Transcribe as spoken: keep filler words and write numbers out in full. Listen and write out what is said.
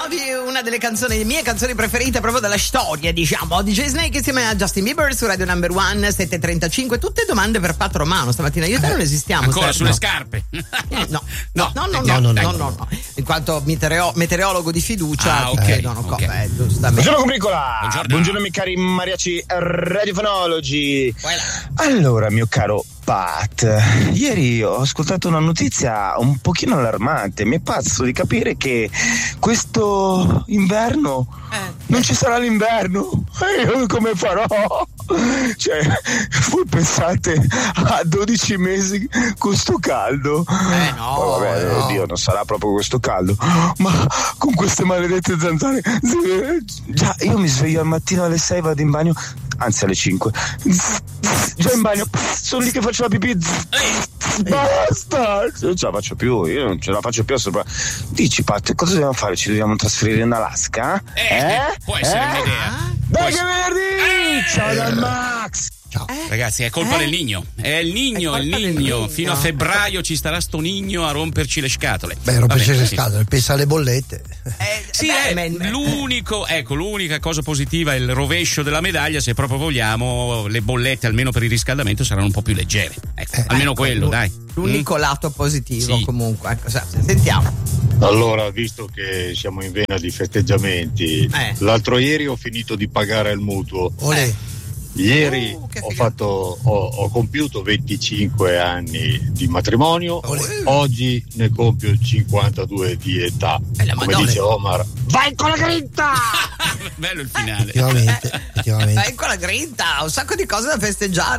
You, una delle canzoni, le mie canzoni preferite proprio della storia, diciamo. D J Snake insieme a Justin Bieber su Radio Number One, sette e trentacinque. Tutte domande per Pat Romano stamattina. Io e te non esistiamo. Ancora Sergio. sulle scarpe? Eh, no. No, No, no, no, no, no, no, no, no, no. In quanto meteoreo- meteorologo di fiducia, Ah, ok, ti chiedono ok. come, eh, giustamente. Buongiorno combricola. Buongiorno. Buongiorno miei cari mariachi radiofonologi. Allora mio caro Pat, ieri ho ascoltato una notizia un pochino allarmante. Mi è pazzo di capire che questo inverno Eh. non ci sarà l'inverno. E io come farò? Cioè, voi pensate a dodici mesi con sto caldo? Eh no, Poi, vabbè, no. oddio, non sarà proprio questo caldo, ma con queste maledette zanzare. Già, io mi sveglio al mattino alle sei, vado in bagno, anzi alle cinque. Già in bagno, sono lì che faccio la pipì. Basta! Non ce la faccio più, io non ce la faccio più sopra. Dici, Pat, cosa dobbiamo fare? Ci dobbiamo trasferire in Alaska? Eh, può essere un'idea. Può Dai che essere- venerdì! Eh! Ciao dal Max! Ciao. Ragazzi, è colpa Eh? del Nigno. È il Nigno, È il colpa del Nigno. Nigno. Fino a febbraio ci starà sto Nigno a romperci le scatole. Beh, romperci Vabbè, le sì. scatole, pensa alle bollette. Eh, Sì, beh, è ma- l'unico, ecco, l'unica cosa positiva è il rovescio della medaglia. Se proprio vogliamo, le bollette, almeno per il riscaldamento, saranno un po' più leggere. Ecco, Eh, almeno ecco, quello, l'u- dai. L'unico Mm? lato positivo, Sì. comunque. Ecco, sa- sentiamo. Allora, visto che siamo in vena di festeggiamenti, Eh. l'altro ieri ho finito di pagare il mutuo. Olè. Ieri Oh, che ho, figata. fatto, ho, ho compiuto venticinque anni di matrimonio, Olè. oggi ne compio cinquantadue di età. Eh, la Come Madonna. dice Omar, vai con la grinta! Bello il finale. Effettivamente, effettivamente. Ecco la grinta, un sacco di cose da festeggiare.